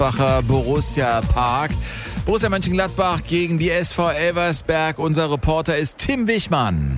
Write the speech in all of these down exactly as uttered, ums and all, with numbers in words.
Bacher Borussia Park. Borussia Mönchengladbach gegen die S V Elversberg. Unser Reporter ist Tim Wichmann.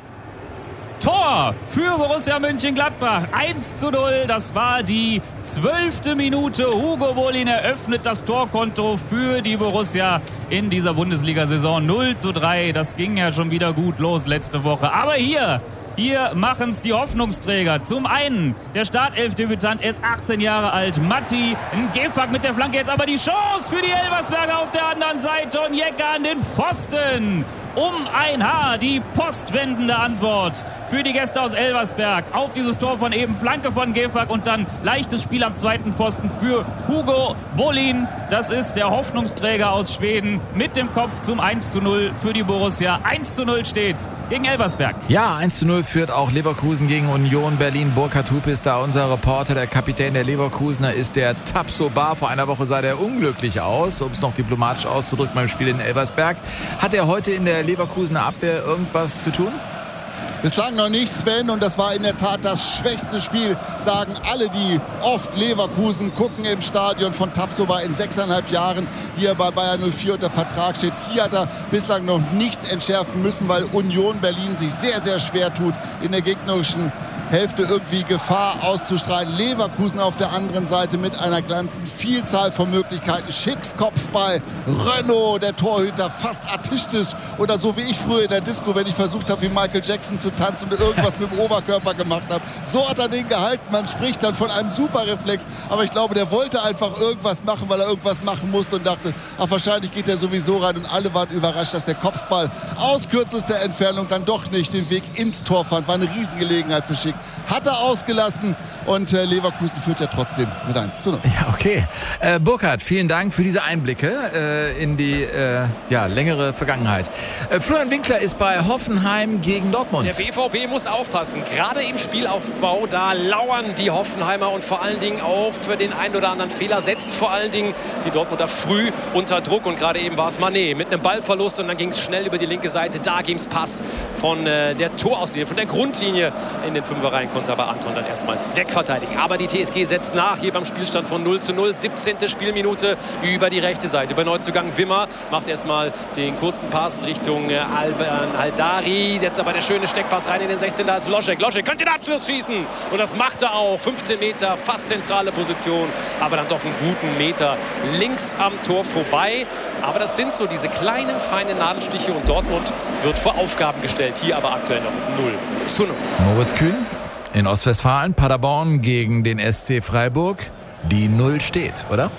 Tor für Borussia Mönchengladbach. eins zu null, das war die zwölfte Minute. Hugo Bolin eröffnet das Torkonto für die Borussia in dieser Bundesliga-Saison. null zu drei, das ging ja schon wieder gut los letzte Woche. Aber hier... Hier machen es die Hoffnungsträger. Zum einen der Startelf-Debütant, er ist achtzehn Jahre alt, Matti Gefak mit der Flanke. Jetzt aber die Chance für die Elversberger auf der anderen Seite und Jecker an den Pfosten. Um ein Haar die postwendende Antwort für die Gäste aus Elversberg auf dieses Tor von eben. Flanke von Gefak und dann leichtes Spiel am zweiten Pfosten für Hugo Bolin. Das ist der Hoffnungsträger aus Schweden mit dem Kopf zum eins zu null für die Borussia. eins zu null steht's gegen Elversberg. Ja, eins zu null führt auch Leverkusen gegen Union Berlin. Burkhard Hupe ist da unser Reporter. Der Kapitän der Leverkusener ist der Tabsoba. Vor einer Woche sah der unglücklich aus, um es noch diplomatisch auszudrücken beim Spiel in Elversberg. Hat er heute in der Leverkusener Abwehr irgendwas zu tun? Bislang noch nicht, Sven, und das war in der Tat das schwächste Spiel, sagen alle, die oft Leverkusen gucken im Stadion von Tabsoba in sechseinhalb Jahren, die er bei Bayern null vier unter Vertrag steht. Hier hat er bislang noch nichts entschärfen müssen, weil Union Berlin sich sehr, sehr schwer tut, in der gegnerischen Hälfte irgendwie Gefahr auszustrahlen. Leverkusen auf der anderen Seite mit einer ganzen Vielzahl von Möglichkeiten. Schicks Kopfball, Renault, der Torhüter, fast artistisch oder so wie ich früher in der Disco, wenn ich versucht habe, wie Michael Jackson zu tanzen und irgendwas mit dem Oberkörper gemacht habe. So hat er den gehalten. Man spricht dann von einem Superreflex, aber ich glaube, der wollte einfach irgendwas machen, weil er irgendwas machen musste und dachte, ach, wahrscheinlich geht er sowieso rein, und alle waren überrascht, dass der Kopfball aus kürzester Entfernung dann doch nicht den Weg ins Tor fand. War eine Riesengelegenheit für Schick. Hat er ausgelassen und äh, Leverkusen führt ja trotzdem mit eins zu null. Ja, okay. Äh, Burkhard, vielen Dank für diese Einblicke äh, in die äh, ja, längere Vergangenheit. Äh, Florian Winkler ist bei Hoffenheim gegen Dortmund. Der B V B muss aufpassen. Gerade im Spielaufbau, da lauern die Hoffenheimer und vor allen Dingen auf den einen oder anderen Fehler, setzen vor allen Dingen die Dortmunder früh unter Druck. Und gerade eben war es Mané mit einem Ballverlust und dann ging es schnell über die linke Seite. Da ging es Pass von äh, der Torauslinie, von der Grundlinie in den Fünfer rein, konnte aber Anton dann erstmal wegverteidigen. Aber die T S G setzt nach, hier beim Spielstand von null zu null. siebzehnte Spielminute über die rechte Seite. Über Neuzugang Wimmer macht erstmal den kurzen Pass Richtung äh, Alban Aldari. Jetzt aber der schöne Steckpass rein in den sechzehn. Da ist Loschek. Loschek könnte den Abschluss schießen. Und das macht er auch. fünfzehn Meter, fast zentrale Position. Aber dann doch einen guten Meter links am Tor vorbei. Aber das sind so diese kleinen, feinen Nadelstiche. Und Dortmund wird vor Aufgaben gestellt. Hier aber aktuell noch null zu null. Moritz Kühn in Ostwestfalen, Paderborn gegen den S C Freiburg. Die Null steht, oder?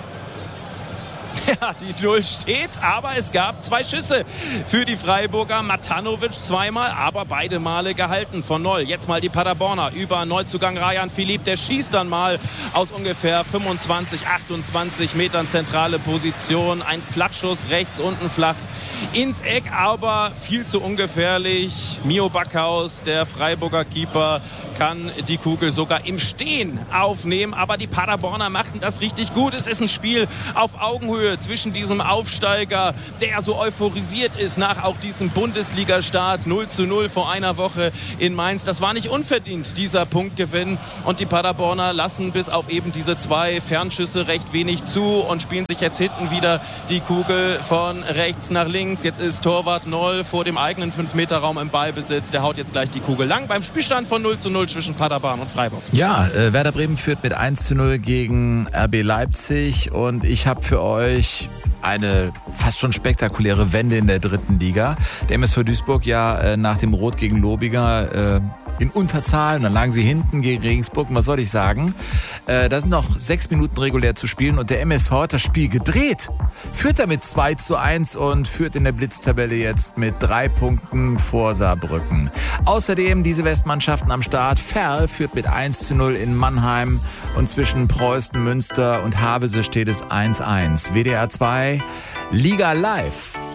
Ja, die Null steht, aber es gab zwei Schüsse für die Freiburger. Matanovic zweimal, aber beide Male gehalten von Noll. Jetzt mal die Paderborner über Neuzugang Rayan Philipp. Der schießt dann mal aus ungefähr fünfundzwanzig, achtundzwanzig Metern zentrale Position. Ein Flattschuss rechts unten flach ins Eck, aber viel zu ungefährlich. Mio Backhaus, der Freiburger Keeper, kann die Kugel sogar im Stehen aufnehmen. Aber die Paderborner machten das richtig gut. Es ist ein Spiel auf Augenhöhe zwischen diesem Aufsteiger, der so euphorisiert ist nach auch diesem Bundesliga-Start. null zu null vor einer Woche in Mainz. Das war nicht unverdient, dieser Punktgewinn. Und die Paderborner lassen bis auf eben diese zwei Fernschüsse recht wenig zu und spielen sich jetzt hinten wieder die Kugel von rechts nach links. Jetzt ist Torwart Noll vor dem eigenen fünf Meter Raum im Ballbesitz. Der haut jetzt gleich die Kugel lang beim Spielstand von null zu null zwischen Paderborn und Freiburg. Ja, äh, Werder Bremen führt mit eins zu null gegen R B Leipzig und ich habe für euch eine fast schon spektakuläre Wende in der dritten Liga. Der M S V Duisburg ja äh, nach dem Rot gegen Lobiger äh, in Unterzahl und dann lagen sie hinten gegen Regensburg. Und was soll ich sagen? Äh, da sind noch sechs Minuten regulär zu spielen und der M S V hat das Spiel gedreht. Führt damit zwei zu eins und führt in der Blitztabelle jetzt mit drei Punkten vor Saarbrücken. Außerdem diese Westmannschaften am Start. Verl führt mit eins zu null in Mannheim und zwischen Preußen, Münster und Havelse steht es eins eins. W D R zwei Liga Live.